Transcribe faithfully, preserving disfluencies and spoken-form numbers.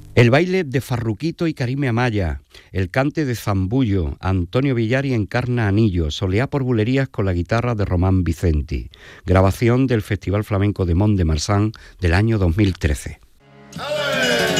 El baile de Farruquito y Karime Amaya, el cante de Zambullo, Antonio Villari encarna Anillo, soleá por bulerías con la guitarra de Román Vicenti. Grabación del Festival Flamenco de Mont de Marsan del año dos mil trece. ¡Ale!